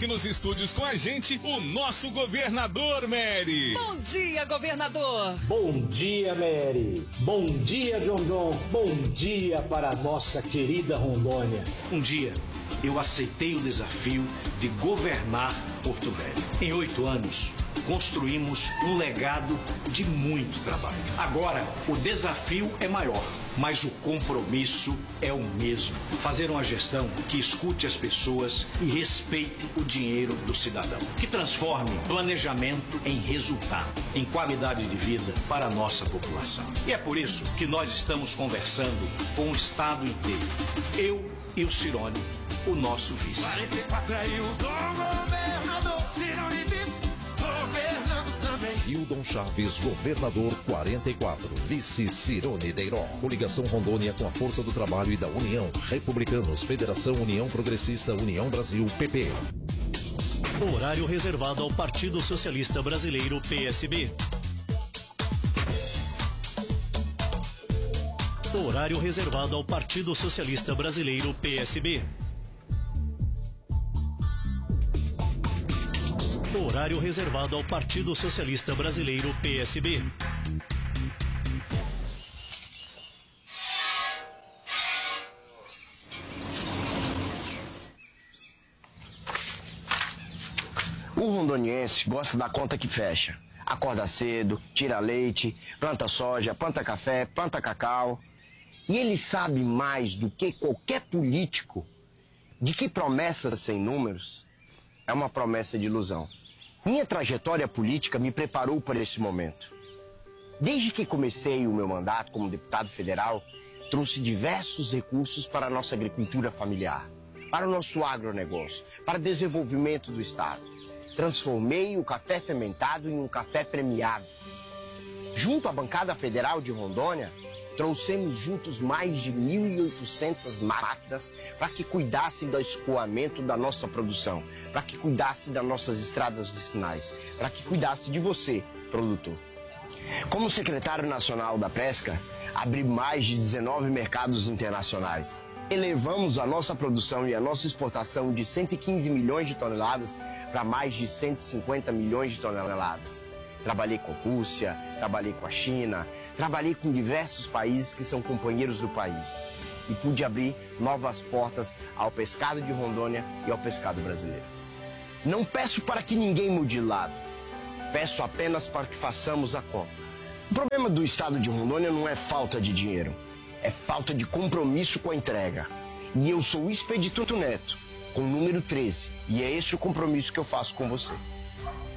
aqui nos estúdios com a gente o nosso governador, Mary. Bom dia, governador. Bom dia, Mary. Bom dia, John John. Bom dia para a nossa querida Rondônia. Um dia, eu aceitei o desafio de governar Porto Velho. Em 8 anos, construímos um legado de muito trabalho. Agora, o desafio é maior, mas o compromisso é o mesmo. Fazer uma gestão que escute as pessoas e respeite o dinheiro do cidadão. Que transforme planejamento em resultado, em qualidade de vida para a nossa população. E é por isso que nós estamos conversando com o Estado inteiro. Eu e o Cirone, o nosso vice. 44 é Hildon, governador, Cirone vice, governando também. Hildon Chaves, governador 44, vice Cirone Deiró. Coligação Rondônia com a força do trabalho e da União. Republicanos, Federação União Progressista, União Brasil, PP. Horário reservado ao Partido Socialista Brasileiro, PSB. Horário reservado ao Partido Socialista Brasileiro, PSB. Horário reservado ao Partido Socialista Brasileiro, PSB. O rondoniense gosta da conta que fecha. Acorda cedo, tira leite, planta soja, planta café, planta cacau. E ele sabe mais do que qualquer político de que promessas sem números é uma promessa de ilusão. Minha trajetória política me preparou para esse momento. Desde que comecei o meu mandato como deputado federal, trouxe diversos recursos para a nossa agricultura familiar, para o nosso agronegócio, para o desenvolvimento do Estado. Transformei o café fermentado em um café premiado. Junto à bancada federal de Rondônia, trouxemos juntos mais de 1.800 máquinas para que cuidassem do escoamento da nossa produção, para que cuidassem das nossas estradas vicinais, para que cuidasse de você, produtor. Como secretário nacional da pesca, abri mais de 19 mercados internacionais. Elevamos a nossa produção e a nossa exportação de 115 milhões de toneladas para mais de 150 milhões de toneladas. Trabalhei com a Rússia, trabalhei com a China, trabalhei com diversos países que são companheiros do país e pude abrir novas portas ao pescado de Rondônia e ao pescado brasileiro. Não peço para que ninguém mude de lado, peço apenas para que façamos a conta. O problema do estado de Rondônia não é falta de dinheiro, é falta de compromisso com a entrega. E eu sou o Expedito Neto, com o número 13, e é esse o compromisso que eu faço com você.